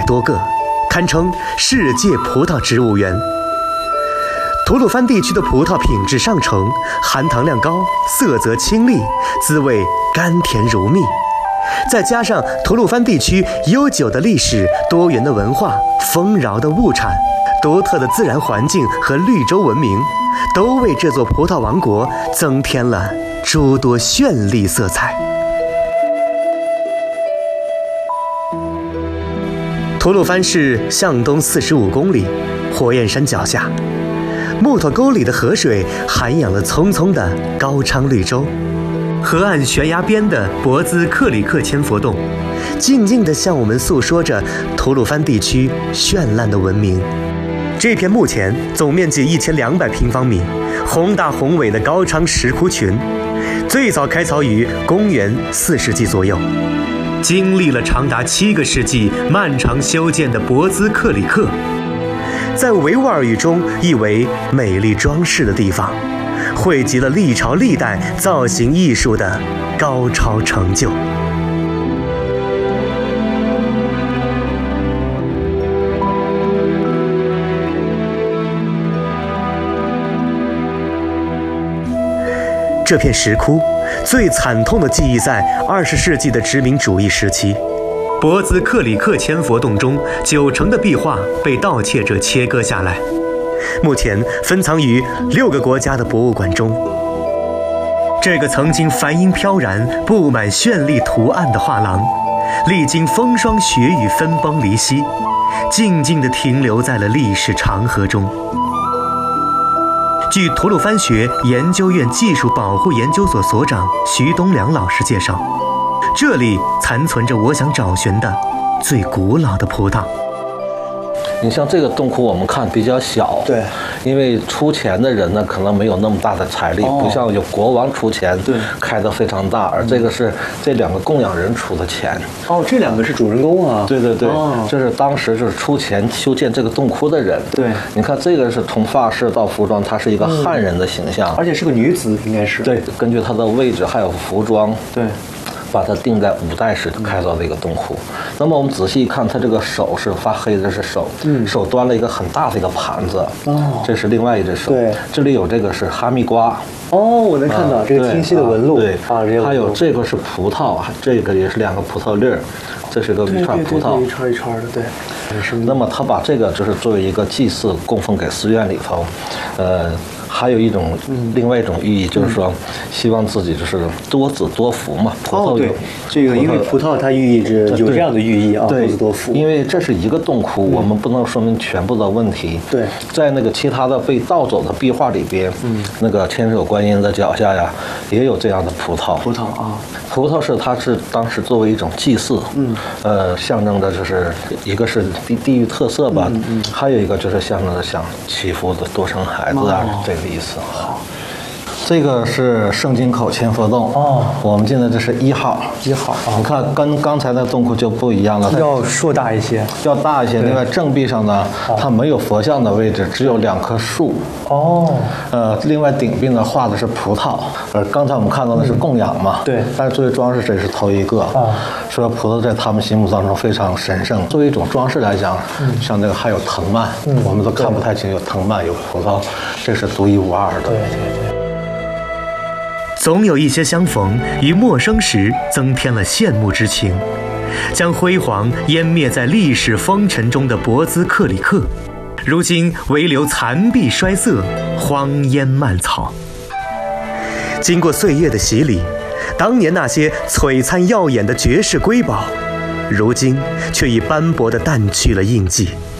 多个，堪称世界葡萄植物园。吐鲁番地区的葡萄品质上乘，含糖量高，色泽清丽，滋味甘甜如蜜。再加上吐鲁番地区悠久的历史、多元的文化、丰饶的物产、独特的自然环境和绿洲文明，都为这座葡萄王国增添了诸多绚丽色彩。吐鲁番市向东45公里，火焰山脚下，木头沟里的河水涵养了葱葱的高昌绿洲。河岸悬崖边的博兹克里克千佛洞，静静地向我们诉说着吐鲁番地区绚烂的文明。这片目前总面积1200平方米、宏大宏伟的高昌石窟群，最早开凿于公元4世纪左右，经历了长达7个世纪漫长修建的博兹克里克，在维吾尔语中译为美丽装饰的地方，汇集了历朝历代造型艺术的高超成就。这片石窟最惨痛的记忆在20世纪的殖民主义时期，博兹克里克千佛洞中90%的壁画被盗窃者切割下来，目前分藏于6个国家的博物馆中。这个曾经繁英飘然、布满绚丽图案的画廊，历经风霜雪雨、分崩离析，静静地停留在了历史长河中。据吐鲁番学研究院技术保护研究所所长徐东良老师介绍，这里残存着我想找寻的最古老的葡萄。 你像这个洞窟，我们看比较小， 对， 因为出钱的人呢，可能没有那么大的财力，不像有国王出钱， 对， 开得非常大，而这个是这2个供养人出的钱。 哦，这2个是主人公啊。 对对对，这是当时就是出钱修建这个洞窟的人。 对， 你看这个是从发饰到服装，它是一个汉人的形象， 而且是个女子，应该是。 对，根据它的位置还有服装， 对， 把它定在5代时开凿的一个洞窟。那么我们仔细一看，它这个手是发黑的，是手，手端了一个很大的一个盘子，这是另外一只手。 对， 这里有这个是哈密瓜。 哦，我能看到这个清晰的纹路。 对啊， 还有这个是葡萄，这个也是2个葡萄粒儿，这是个一串葡萄， 一串一串的，对。 那么他把这个就是作为一个祭祀供奉给寺院里头，还有一种另外一种寓意，就是说希望自己就是多子多福嘛。葡萄对，这个因为葡萄它寓意着有这样的寓意啊，多子多福。 因为这是一个洞窟，我们不能说明全部的问题。 对， 在那个其他的被盗走的壁画里边，那个千手观音的脚下呀，也有这样的葡萄。 葡萄啊， 葡萄它是当时作为一种祭祀，象征着就是一个是地域特色吧，还有一个就是象征着想祈福的多生孩子啊，这个意思。好，这个是圣经口千佛洞我们进的这是1号。 1号啊， 你看跟刚才的洞窟就不一样了， 要硕大一些， 要大一些。另外正壁上呢，它没有佛像的位置，只有2棵树。另外顶壁呢画的是葡萄，刚才我们看到的是供养嘛， 对。 但是作为装饰，这是头一个。说葡萄在他们心目当中非常神圣。作为一种装饰来讲，像这个还有藤蔓，我们都看不太清，有藤蔓有葡萄，这是独一无二的。 对对对。 总有一些相逢与陌生时增添了羡慕之情，将辉煌湮灭在历史风尘中的博兹克里克，如今唯留残壁衰色，荒烟蔓草。经过岁月的洗礼，当年那些璀璨耀眼的绝世瑰宝，如今却已斑驳地淡去了印记。